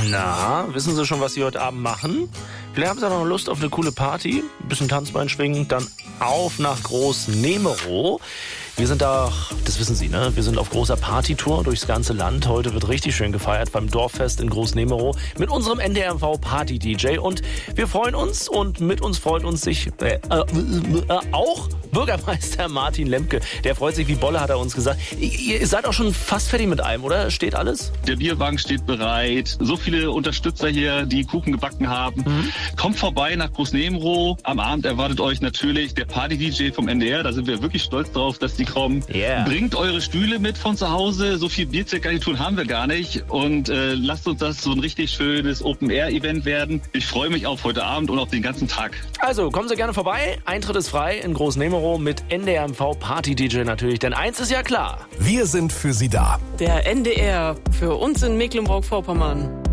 Na, wissen Sie schon, was Sie heute Abend machen? Vielleicht haben Sie noch Lust auf eine coole Party, ein bisschen Tanzbein schwingen, dann auf nach Groß-Nemero. Wir sind da, das wissen Sie, ne? Wir sind auf großer Partytour durchs ganze Land. Heute wird richtig schön gefeiert beim Dorffest in Groß-Nemero mit unserem NDR-MV Party-DJ. Und wir freuen uns und mit uns freut uns sich auch Bürgermeister Martin Lemke. Der freut sich wie Bolle, hat er uns gesagt. Ihr seid auch schon fast fertig mit allem, oder? Steht alles? Der Bierwagen steht bereit. So viele Unterstützer hier, die Kuchen gebacken haben. Kommt vorbei nach Groß-Nemero. Am Abend erwartet euch natürlich der Party-DJ vom NDR. Da sind wir wirklich stolz drauf, dass die kommen. Yeah. Bringt eure Stühle mit von zu Hause. So viel Bierzelt-Garnituren haben wir gar nicht. Und lasst uns das so ein richtig schönes Open-Air-Event werden. Ich freue mich auf heute Abend und auf den ganzen Tag. Also, kommen Sie gerne vorbei. Eintritt ist frei in Groß-Nemero mit NDR-MV Party-DJ natürlich. Denn eins ist ja klar. Wir sind für Sie da. Der NDR für uns in Mecklenburg-Vorpommern.